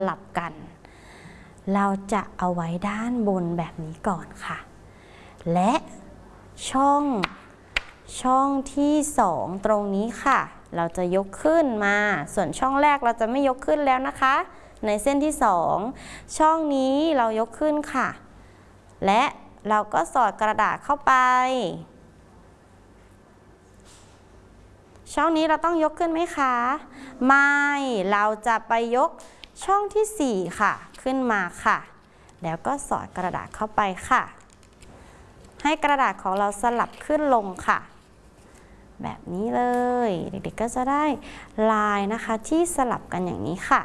ลับกันเราจะเอาไว้ด้านบนแบบนี้ก่อนค่ะและช่องที่2ตรงนี้ค่ะเราจะยกขึ้นมาส่วนช่องแรกเราจะไม่ยกขึ้นแล้วนะคะในเส้นที่2ช่องนี้เรายกขึ้นค่ะและเราก็สอดกระดาษเข้าไปช่องนี้เราต้องยกขึ้นไหมคะไม่เราจะไปยกช่องที่4ค่ะขึ้นมาค่ะแล้วก็สอดกระดาษเข้าไปค่ะให้กระดาษของเราสลับขึ้นลงค่ะแบบนี้เลยเด็กๆก็จะได้ลายนะคะที่สลับกันอย่างนี้ค่ะ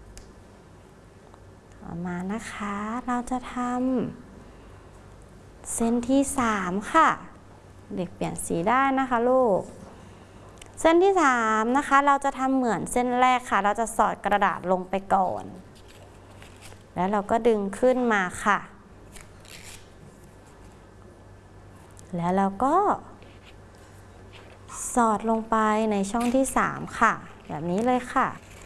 ต่อมานะคะเราจะทำเส้นที่3ค่ะเด็กเปลี่ยนสีได้นะคะลูกเส้นที่3นะคะเราจะทำเหมือนเส้นแรกค่ะเราจะสอดกระดาษลงไปก่อนแล้วเราก็ดึงขึ้นมาค่ะแล้วเราก็สอดลงไปในช่องที่3ค่ะแบบนี้เลยค่ะ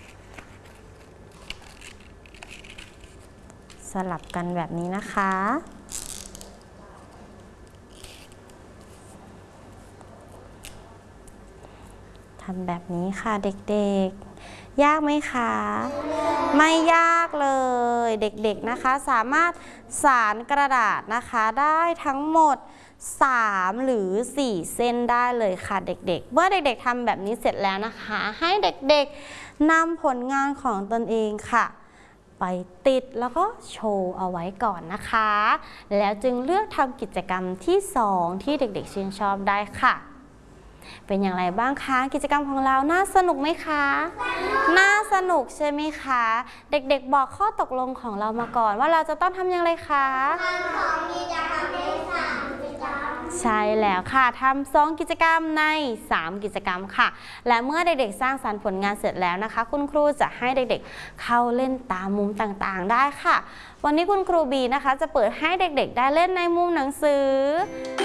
สลับกันแบบนี้นะคะทำแบบนี้ค่ะเด็กๆยากไหมคะไม่ยากเลยเด็กๆนะคะสามารถสานกระดาษนะคะได้ทั้งหมด3หรือ4เส้นได้เลยค่ะเด็กๆเมื่อเด็กๆทำแบบนี้เสร็จแล้วนะคะให้เด็กๆนำผลงานของตนเองค่ะไปติดแล้วก็โชว์เอาไว้ก่อนนะคะแล้วจึงเลือกทำกิจกรรมที่2ที่เด็กๆชื่นชอบได้ค่ะเป็นอย่างไรบ้างคะกิจกรรมของเราน่าสนุกไหมคะน่าสนุกใช่ไหมคะเด็กๆบอกข้อตกลงของเรามาก่อนว่าเราจะต้องทำอย่างไรคะทำ2กิจกรรมใน3กิจกรรมใช่แล้วค่ะทำ2กิจกรรมใน3กิจกรรมค่ะและเมื่อเด็กๆสร้างสรรค์ผลงานเสร็จแล้วนะคะคุณครูจะให้เด็กๆเข้าเล่นตามมุมต่างๆได้ค่ะวันนี้คุณครูบีนะคะจะเปิดให้เด็กๆได้เล่นในมุมหนังสือ